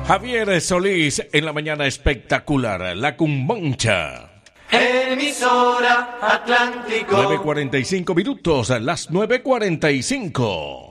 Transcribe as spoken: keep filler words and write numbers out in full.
Javier Solís en la mañana espectacular, La Cumbancha. Emisora Atlántico. nueve cuarenta y cinco minutos, las nueve cuarenta y cinco.